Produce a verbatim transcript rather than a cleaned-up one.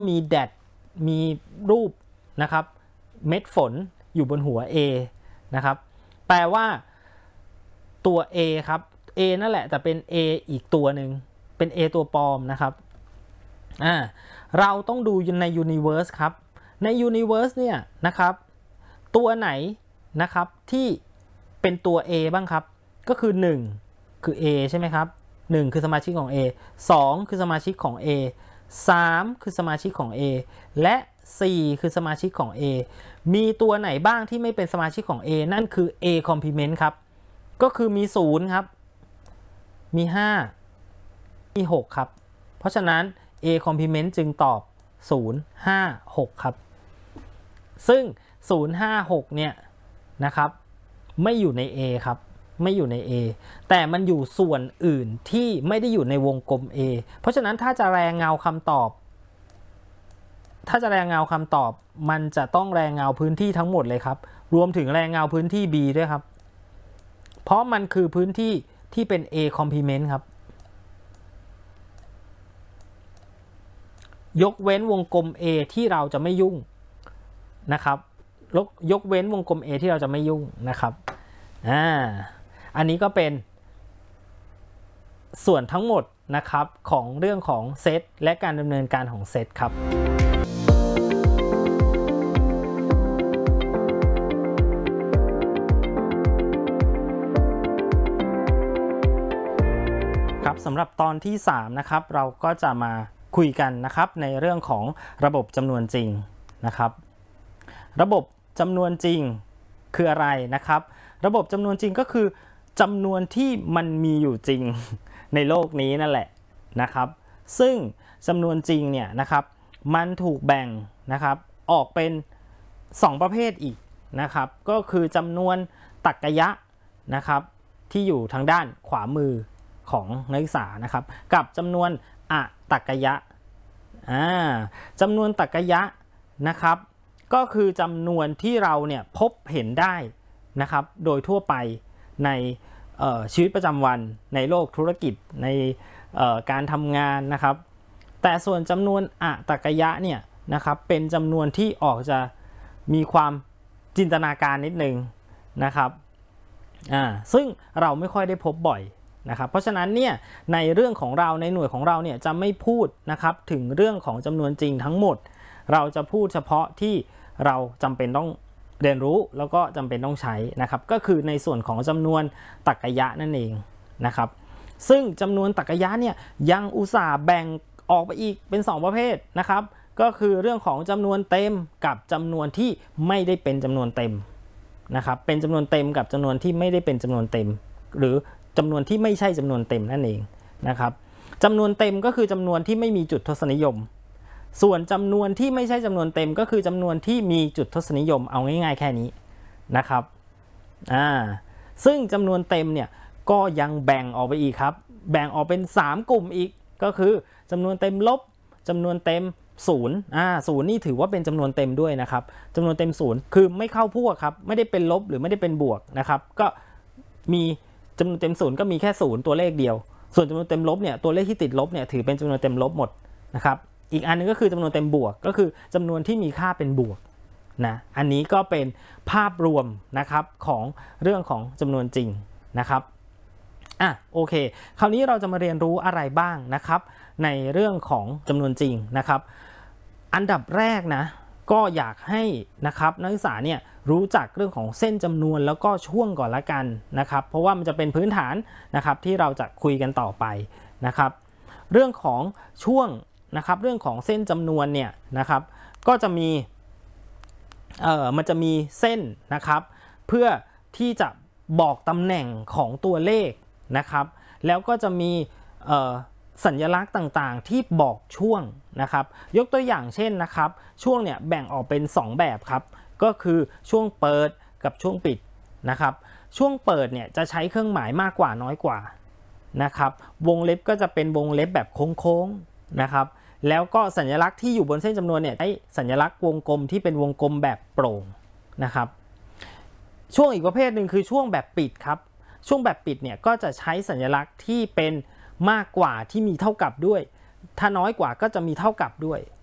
มีแดดมีรูปนะครับเม็ดฝนอยู่บนหัว A นะครับแปลว่าตัว A ครับ A นั่นแหละแต่เป็น A อีกตัวหนึ่งเป็น A ตัวปลอมนะครับอ่าเราต้องดูใน Universe ครับใน Universe เนี่ยนะครับตัวไหนนะครับที่เป็นตัว A บ้างครับก็คือหนึ่งคือ A ใช่ไหมครับหนึ่งคือสมาชิกของ A สองคือสมาชิกของ A สามคือสมาชิกของ A และสี่คือสมาชิกของ A มีตัวไหนบ้างที่ไม่เป็นสมาชิกของ A นั่นคือ A complement ครับก็คือมีศูนย์ครับมีห้ามีหกครับเพราะฉะนั้น A complement จึงตอบศูนย์ ห้า หกครับซึ่งศูนย์ ห้า หกเนี่ยนะครับไม่อยู่ใน A ครับไม่อยู่ใน A แต่มันอยู่ส่วนอื่นที่ไม่ได้อยู่ในวงกลม A เพราะฉะนั้นถ้าจะแรงเงาคำตอบถ้าจะแรงเงาคำตอบมันจะต้องแรงเงาพื้นที่ทั้งหมดเลยครับรวมถึงแรงเงาพื้นที่ B ด้วยครับเพราะมันคือพื้นที่ที่เป็น A complement ครับยกเว้นวงกลม A ที่เราจะไม่ยุ่งนะครับยกเว้นวงกลม A ที่เราจะไม่ยุ่งนะครับอ่าอันนี้ก็เป็นส่วนทั้งหมดนะครับของเรื่องของเซตและการดำเนินการของเซตครับครับสำหรับตอนที่สามนะครับเราก็จะมาคุยกันนะครับในเรื่องของระบบจำนวนจริงนะครับระบบจำนวนจริงคืออะไรนะครับระบบจำนวนจริงก็คือจำนวนที่มันมีอยู่จริงในโลกนี้นั่นแหละนะครับซึ่งจำนวนจริงเนี่ยนะครับมันถูกแบ่งนะครับออกเป็นสองประเภทอีกนะครับก็คือจำนวนตรรกะนะครับที่อยู่ทางด้านขวามือของนักศึกษานะครับกับจำนวนอตรรกะอ่าจำนวนตรรกะนะครับก็คือจำนวนที่เราเนี่ยพบเห็นได้นะครับโดยทั่วไปในชีวิตประจำวันในโลกธุรกิจในการทำงานนะครับแต่ส่วนจำนวนอตรรกะเนี่ยนะครับเป็นจำนวนที่ออกจะมีความจินตนาการนิดนึงนะครับอ่าซึ่งเราไม่ค่อยได้พบบ่อยนะครับเพราะฉะนั้นเนี่ยในเรื่องของเราในหน่วยของเราเนี่ยจะไม่พูดนะครับถึงเรื่องของจำนวนจริงทั้งหมดเราจะพูดเฉพาะที่เราจำเป็นต้องเรียนรู้แล้วก็จำเป็นต้องใช้นะครับก็คือในส่วนของจำนวนตรรกะนั่นเองนะครับซึ่งจำนวนตรรกะเนี่ยยังอุตส่าห์แบ่งออกไปอีกเป็นสองประเภทนะครับก็คือเรื่องของจำนวนเต็มกับจำนวนที่ไม่ได้เป็นจำนวนเต็มนะครับเป็นจำนวนเต็มกับจำนวนที่ไม่ได้เป็นจำนวนเต็มหรือจำนวนที่ไม่ใช่จำนวนเต็มนั่นเองนะครับจำนวนเต็มก็คือจำนวนที่ไม่มีจุดทศนิยมส่วนจำนวนที่ไม่ใช่จำนวนเต็มก็คือจำนวนที่มีจุดทศนิยมเอาง่ายๆแค่นี้นะครับอ่าซึ่งจำนวนเต็มเนี่ยก็ยังแบ่งออกไปอีกครับแบ่งออกเป็นสามกลุ่มอีกก็คือจำนวนเต็มลบจำนวนเต็มศูนย์อ่าศูนย์นี่ถือว่าเป็นจำนวนเต็มด้วยนะครับจำนวนเต็มศูนย์คือไม่เข้าพวกครับไม่ได้เป็นลบหรือไม่ได้เป็นบวกนะครับก็มีจำนวนเต็มศูนย์ก็มีแค่ศูนย์ตัวเลขเดียวส่วนจำนวนเต็มลบเนี่ยตัวเลขที่ติดลบเนี่ยถือเป็นจำนวนเต็มลบหมดนะครับอีกอันนึงก็คือจำนวนเต็มบวกก็คือจำนวนที่มีค่าเป็นบวกนะอันนี้ก็เป็นภาพรวมนะครับของเรื่องของจำนวนจริงนะครับอ่ะโอเคคราวนี้เราจะมาเรียนรู้อะไรบ้างนะครับในเรื่องของจำนวนจริงนะครับอันดับแรกนะก็อยากให้นะครับนักศึกษาเนี่ยรู้จักเรื่องของเส้นจำนวนแล้วก็ช่วงก่อนละกันนะครับเพราะว่ามันจะเป็นพื้นฐานนะครับที่เราจะคุยกันต่อไปนะครับเรื่องของช่วงนะครับเรื่องของเส้นจำนวนเนี่ยนะครับก็จะมีเอ่อมันจะมีเส้นนะครับเพื่อที่จะบอกตำแหน่งของตัวเลขนะครับแล้วก็จะมีเอ่อสัญลักษณ์ต่างๆที่บอกช่วงนะครับยกตัวอย่างเช่นนะครับช่วงเนี่ยแบ่งออกเป็นสองแบบครับก็คือช่วงเปิดกับช่วงปิดนะครับช่วงเปิดเนี่ยจะใช้เครื่องหมายมากกว่าน้อยกว่านะครับวงเล็บก็จะเป็นวงเล็บแบบโค้งๆนะครับแล้วก็สัญลักษณ์ที่อยู่บนเส้นจำนวนเนี่ยใช้สัญลักษณ์วงกลมที่เป็นวงกลมแบบโปร่งนะครับช่วงอีกประเภทหนึ่งคือช่วงแบบปิดครับช่วงแบบปิดเนี่ยก็จะใช้สัญลักษณ์ที่เป็นมากกว่าที่มีเท่ากับด้วยถ้าน้อยกว่าก็จะมีเท่ากับด้วย